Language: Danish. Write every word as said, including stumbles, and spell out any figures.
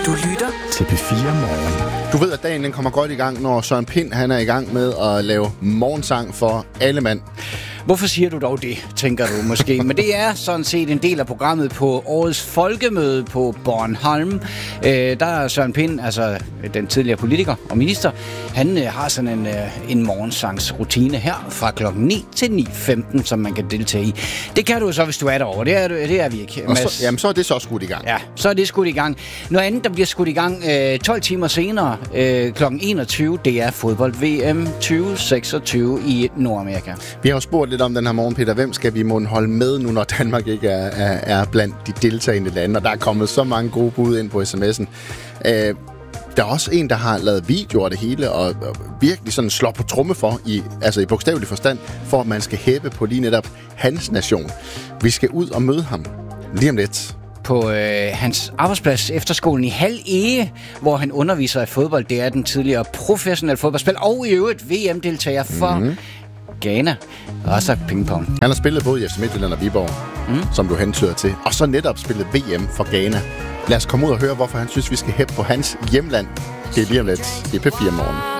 Du lytter til P fire Morgen. Du ved, at dagen den kommer godt i gang, når Søren Pind han er i gang med at lave morgensang for alle mand. Hvorfor siger du dog det, tænker du måske? Men det er sådan set en del af programmet på årets folkemøde på Bornholm. Øh, der er Søren Pind, altså den tidligere politiker og minister, han øh, har sådan en, øh, en morgensangsrutine her fra klokken ni til ni femten, som man kan deltage i. Det kan du så, hvis du er derovre. Det er, det er vi ikke. Og så, jamen, så er det så skudt i gang. Ja, så er det skudt i gang. Noget andet, der bliver skudt i gang øh, tolv timer senere, øh, klokken enogtyve, det er fodbold-V M tyve seksogtyve i Nordamerika. Vi har jo spurgt lidt om den her morgen, Peter. Hvem skal vi måtte holde med nu, når Danmark ikke er, er, er blandt de deltagende lande? Og der er kommet så mange gode bud ind på sms'en. Øh, der er også en, der har lavet videoer af det hele, og, og virkelig sådan slår på tromme for, i, altså i bogstavelig forstand, for at man skal hæppe på lige netop hans nation. Vi skal ud og møde ham lige om lidt. På øh, hans arbejdsplads efterskolen i Hald Ege, hvor han underviser i fodbold. Det er den tidligere professionelle fodboldspil, og i øvrigt V M-deltager for mm-hmm. Ghana. Og så pingpong. Han har spillet både i F C Midtjylland og Viborg, mm. som du hentyder til. Og så netop spillet V M for Ghana. Lad os komme ud og høre, hvorfor han synes, vi skal hæppe på hans hjemland. Det er lige om lidt i P fire Morgen.